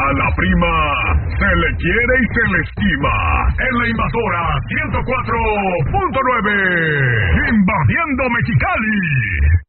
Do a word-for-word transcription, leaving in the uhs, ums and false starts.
A la prima se le quiere y se le estima. En la Invasora ciento cuatro punto nueve. Invadiendo Mexicali.